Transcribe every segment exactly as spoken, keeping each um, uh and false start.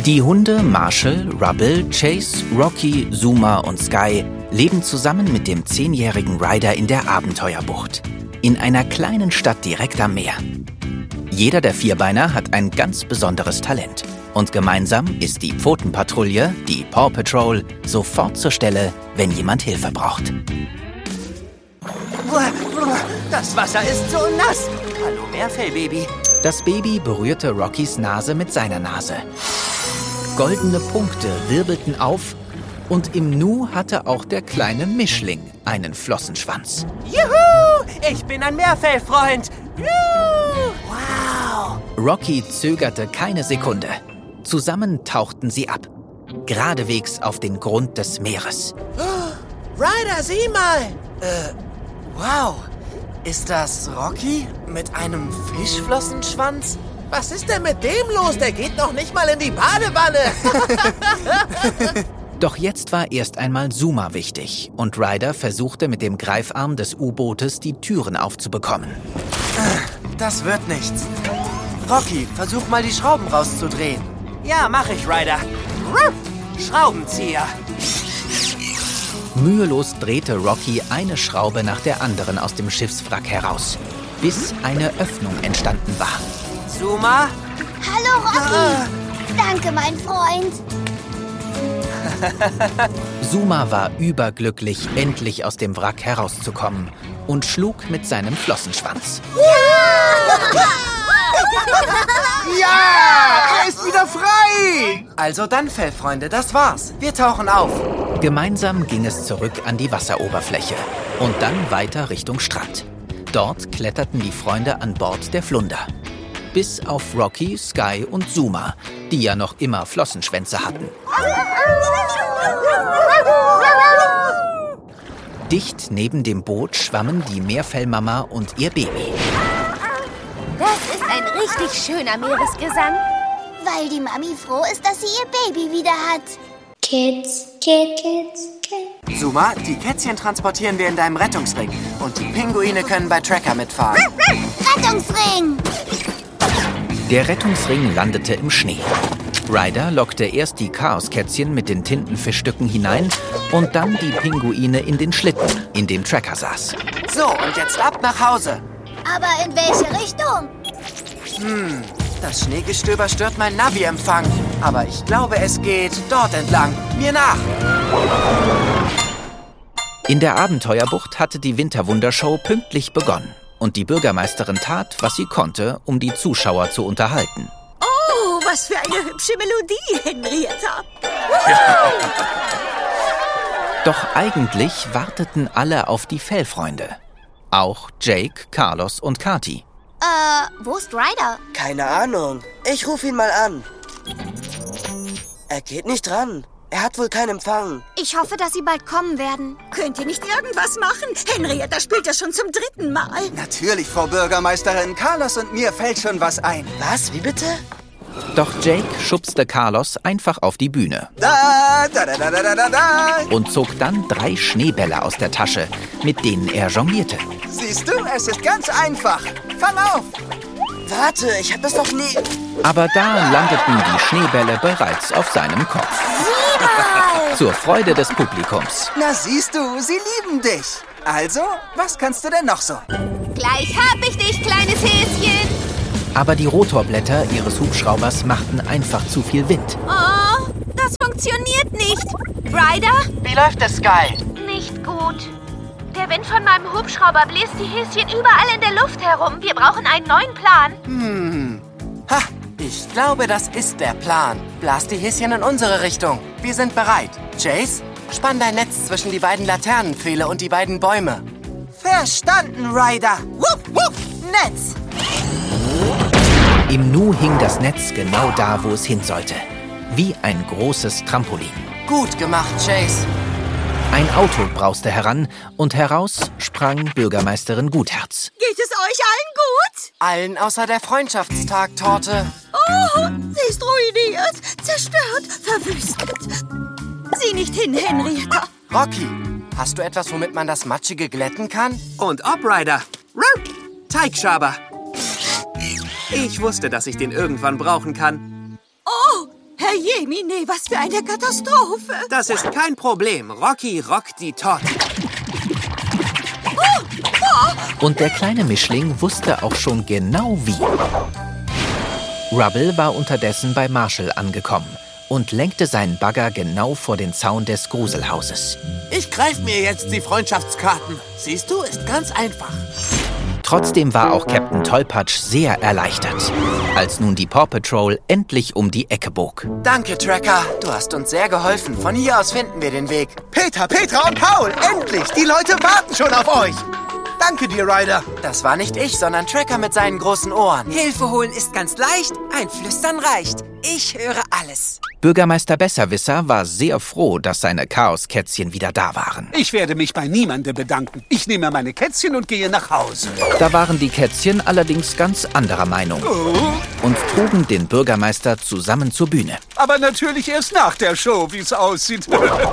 Die Hunde Marshall, Rubble, Chase, Rocky, Zuma und Sky leben zusammen mit dem zehnjährigen Ryder in der Abenteuerbucht, in einer kleinen Stadt direkt am Meer. Jeder der Vierbeiner hat ein ganz besonderes Talent. Und gemeinsam ist die Pfotenpatrouille, die Paw Patrol, sofort zur Stelle, wenn jemand Hilfe braucht. Das Wasser ist so nass. Hallo Meerfellbaby. Das Baby berührte Rockys Nase mit seiner Nase. Goldene Punkte wirbelten auf und im Nu hatte auch der kleine Mischling einen Flossenschwanz. Juhu! Ich bin ein Meerfellfreund. Juhu! Wow! Rocky zögerte keine Sekunde. Zusammen tauchten sie ab. Geradewegs auf den Grund des Meeres. Oh, Ryder, sieh mal! Äh, wow. Ist das Rocky mit einem Fischflossenschwanz? Was ist denn mit dem los? Der geht noch nicht mal in die Badewanne. Doch jetzt war erst einmal Zuma wichtig und Ryder versuchte mit dem Greifarm des U-Bootes die Türen aufzubekommen. Das wird nichts. Rocky, versuch mal die Schrauben rauszudrehen. Ja, mach ich, Ryder. Schraubenzieher. Mühelos drehte Rocky eine Schraube nach der anderen aus dem Schiffswrack heraus, bis eine Öffnung entstanden war. Zuma? Hallo, Rocky. Ah. Danke, mein Freund. Zuma war überglücklich, endlich aus dem Wrack herauszukommen und schlug mit seinem Flossenschwanz. Ja! Ja! Er ist wieder frei! Also dann, Fellfreunde, das war's. Wir tauchen auf. Gemeinsam ging es zurück an die Wasseroberfläche und dann weiter Richtung Strand. Dort kletterten die Freunde an Bord der Flunder. Bis auf Rocky, Sky und Zuma, die ja noch immer Flossenschwänze hatten. Dicht neben dem Boot schwammen die Meerfellmama und ihr Baby. Das ist ein richtig schöner Meeresgesang. Weil die Mami froh ist, dass sie ihr Baby wieder hat. Kids, Kids, Kids, Kids. Zuma, die Kätzchen transportieren wir in deinem Rettungsring. Und die Pinguine können bei Tracker mitfahren. Rettungsring! Der Rettungsring landete im Schnee. Ryder lockte erst die Chaoskätzchen mit den Tintenfischstücken hinein und dann die Pinguine in den Schlitten, in dem Tracker saß. So, und jetzt ab nach Hause. Aber in welche Richtung? Hm, das Schneegestöber stört mein Navi-Empfang. Aber ich glaube, es geht dort entlang. Mir nach! In der Abenteuerbucht hatte die Winterwundershow pünktlich begonnen. Und die Bürgermeisterin tat, was sie konnte, um die Zuschauer zu unterhalten. Oh, was für eine hübsche Melodie, Henrietta. Doch eigentlich warteten alle auf die Fellfreunde. Auch Jake, Carlos und Kati. Äh, wo ist Ryder? Keine Ahnung. Ich rufe ihn mal an. Er geht nicht ran. Er hat wohl keinen Empfang. Ich hoffe, dass sie bald kommen werden. Könnt ihr nicht irgendwas machen? Henrietta spielt das schon zum dritten Mal. Natürlich, Frau Bürgermeisterin. Carlos und mir fällt schon was ein. Was? Wie bitte? Doch Jake schubste Carlos einfach auf die Bühne. Da, da, da, da, da, da, da. Und zog dann drei Schneebälle aus der Tasche, mit denen er jonglierte. Siehst du, es ist ganz einfach. Fang auf! Warte, ich hab das doch nie... Aber da landeten die Schneebälle bereits auf seinem Kopf. Sieh mal! Zur Freude des Publikums. Na siehst du, sie lieben dich. Also, was kannst du denn noch so? Gleich hab ich dich, kleines Häschen. Aber die Rotorblätter ihres Hubschraubers machten einfach zu viel Wind. Oh, das funktioniert nicht. Ryder? Wie läuft es, Sky? Nicht gut. Der Wind von meinem Hubschrauber bläst die Häschen überall in der Luft herum. Wir brauchen einen neuen Plan. Hm. Ha, ich glaube, das ist der Plan. Blas die Häschen in unsere Richtung. Wir sind bereit. Chase, spann dein Netz zwischen die beiden Laternenpfähle und die beiden Bäume. Verstanden, Ryder. Wupp, wupp, Netz. Im Nu hing das Netz genau da, wo es hin sollte. Wie ein großes Trampolin. Gut gemacht, Chase. Ein Auto brauste heran und heraus sprang Bürgermeisterin Gutherz. Geht es euch allen gut? Allen außer der Freundschaftstag-Torte. Oh, sie ist ruiniert, zerstört, verwüstet. Sieh nicht hin, Henrietta. Rocky, hast du etwas, womit man das Matschige glätten kann? Und ob, Ryder. Teigschaber. Ich wusste, dass ich den irgendwann brauchen kann. Oh, Herrjemine, was für eine Katastrophe. Das ist kein Problem. Rocky rockt die Torte. Und der kleine Mischling wusste auch schon genau wie. Rubble war unterdessen bei Marshall angekommen und lenkte seinen Bagger genau vor den Zaun des Gruselhauses. Ich greife mir jetzt die Freundschaftskarten. Siehst du, ist ganz einfach. Trotzdem war auch Captain Tollpatsch sehr erleichtert, als nun die Paw Patrol endlich um die Ecke bog. Danke, Tracker. Du hast uns sehr geholfen. Von hier aus finden wir den Weg. Peter, Petra und Paul, endlich! Die Leute warten schon auf euch. Danke dir, Ryder. Das war nicht ich, sondern Tracker mit seinen großen Ohren. Hilfe holen ist ganz leicht, ein Flüstern reicht. Ich höre alles. Bürgermeister Besserwisser war sehr froh, dass seine Chaoskätzchen wieder da waren. Ich werde mich bei niemandem bedanken. Ich nehme meine Kätzchen und gehe nach Hause. Da waren die Kätzchen allerdings ganz anderer Meinung Oh. und trugen den Bürgermeister zusammen zur Bühne. Aber natürlich erst nach der Show, wie es aussieht.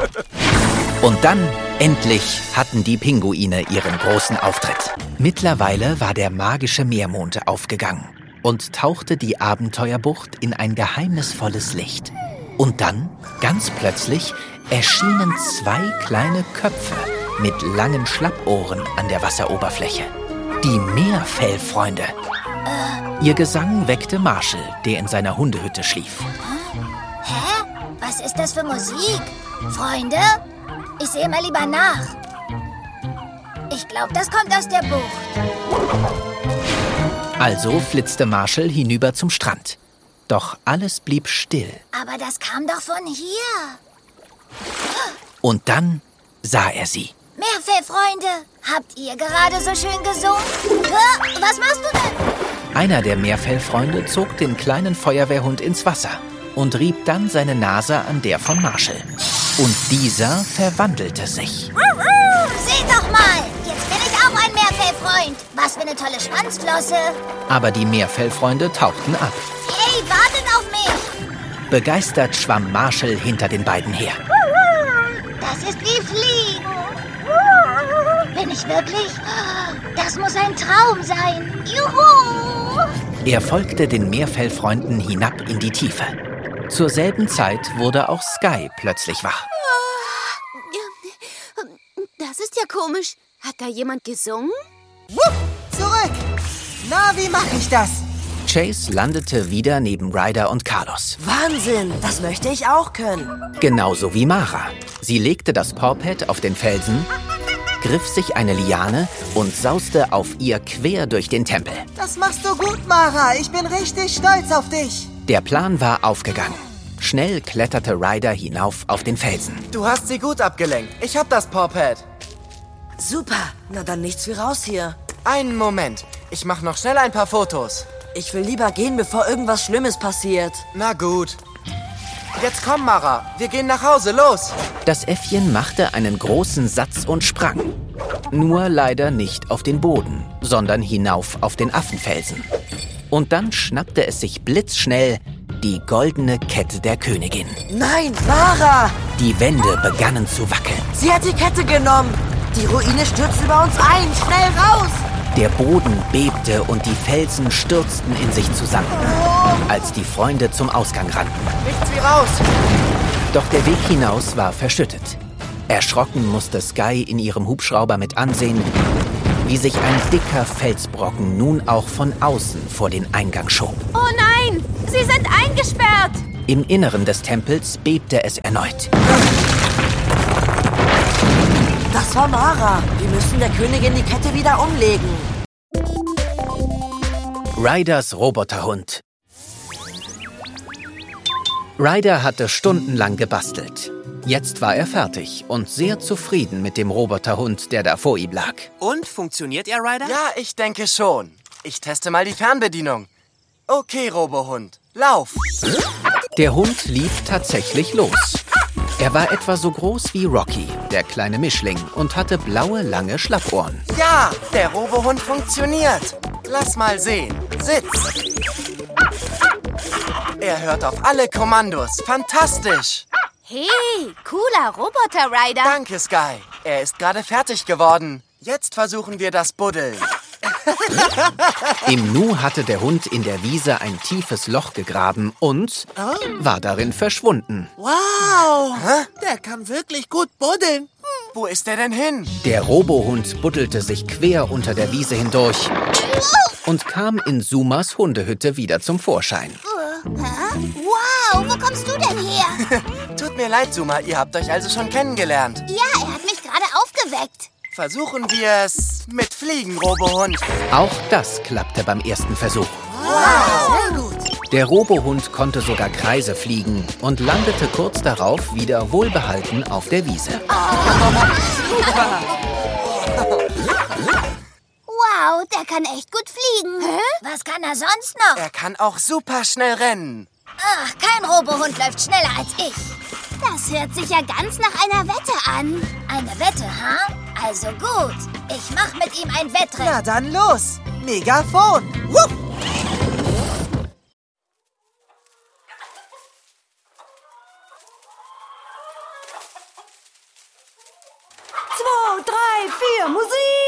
Und dann, endlich, hatten die Pinguine ihren großen Auftritt. Mittlerweile war der magische Meermond aufgegangen und tauchte die Abenteuerbucht in ein geheimnisvolles Licht. Und dann, ganz plötzlich, erschienen zwei kleine Köpfe mit langen Schlappohren an der Wasseroberfläche. Die Meerfellfreunde. Ihr Gesang weckte Marshall, der in seiner Hundehütte schlief. Hä? Was ist das für Musik? Freunde? Ich sehe mal lieber nach. Ich glaube, das kommt aus der Bucht. Also flitzte Marshall hinüber zum Strand. Doch alles blieb still. Aber das kam doch von hier. Und dann sah er sie. Meerfellfreunde, habt ihr gerade so schön gesungen? Hä? Was machst du denn? Einer der Meerfellfreunde zog den kleinen Feuerwehrhund ins Wasser und rieb dann seine Nase an der von Marshall. Und dieser verwandelte sich. Seht doch mal, jetzt bin ich auch ein Meerfellfreund. Was für eine tolle Schwanzflosse. Aber die Meerfellfreunde tauchten ab. Hey, wartet auf mich. Begeistert schwamm Marshall hinter den beiden her. Das ist wie Fliegen. Bin ich wirklich? Das muss ein Traum sein. Juhu! Er folgte den Meerfellfreunden hinab in die Tiefe. Zur selben Zeit wurde auch Sky plötzlich wach. Das ist ja komisch. Hat da jemand gesungen? Wupp, zurück! Na, wie mache ich das? Chase landete wieder neben Ryder und Carlos. Wahnsinn, das möchte ich auch können. Genauso wie Mara. Sie legte das Pawpad auf den Felsen, griff sich eine Liane und sauste auf ihr quer durch den Tempel. Das machst du gut, Mara. Ich bin richtig stolz auf dich. Der Plan war aufgegangen. Schnell kletterte Ryder hinauf auf den Felsen. Du hast sie gut abgelenkt. Ich hab das Pawpad. Super, na dann nichts wie raus hier. Einen Moment. Ich mach noch schnell ein paar Fotos. Ich will lieber gehen, bevor irgendwas Schlimmes passiert. Na gut. Jetzt komm, Mara. Wir gehen nach Hause. Los. Das Äffchen machte einen großen Satz und sprang. Nur leider nicht auf den Boden, sondern hinauf auf den Affenfelsen. Und dann schnappte es sich blitzschnell die goldene Kette der Königin. Nein, Mara! Die Wände begannen zu wackeln. Sie hat die Kette genommen. Die Ruine stürzt über uns ein. Schnell raus! Der Boden bebte und die Felsen stürzten in sich zusammen, als die Freunde zum Ausgang rannten. Nichts wie raus! Doch der Weg hinaus war verschüttet. Erschrocken musste Sky in ihrem Hubschrauber mit ansehen, wie sich ein dicker Felsbrocken nun auch von außen vor den Eingang schob. Oh nein, sie sind eingesperrt. Im Inneren des Tempels bebte es erneut. Das war Mara. Wir müssen der Königin die Kette wieder umlegen. Ryders Roboterhund. Ryder hatte stundenlang gebastelt. Jetzt war er fertig und sehr zufrieden mit dem Roboterhund, der da vor ihm lag. Und, funktioniert er, Ryder? Ja, ich denke schon. Ich teste mal die Fernbedienung. Okay, Robohund, lauf. Der Hund lief tatsächlich los. Er war etwa so groß wie Rocky, der kleine Mischling, und hatte blaue, lange Schlappohren. Ja, der Robohund funktioniert. Lass mal sehen. Sitz. Er hört auf alle Kommandos. Fantastisch. Hey, cooler Roboter-Rider. Danke, Sky. Er ist gerade fertig geworden. Jetzt versuchen wir das Buddeln. Im Nu hatte der Hund in der Wiese ein tiefes Loch gegraben und Oh. war darin verschwunden. Wow, der kann wirklich gut buddeln. Wo ist der denn hin? Der Robohund buddelte sich quer unter der Wiese hindurch und kam in Sumas Hundehütte wieder zum Vorschein. Hä? Wow, wo kommst du denn her? Tut mir leid, Suma, ihr habt euch also schon kennengelernt. Ja, er hat mich gerade aufgeweckt. Versuchen wir es mit Fliegen, Robohund. Auch das klappte beim ersten Versuch. Wow, sehr gut. Der Robohund konnte sogar Kreise fliegen und landete kurz darauf wieder wohlbehalten auf der Wiese. Wow, der kann echt gut fliegen. Hä? Was kann er sonst noch? Er kann auch super schnell rennen. Ach, kein Robohund läuft schneller als ich. Das hört sich ja ganz nach einer Wette an. Eine Wette, ha? Also gut. Ich mach mit ihm ein Wettrennen. Na dann los. Megafon. Wupp. Zwei, drei, vier, Musik!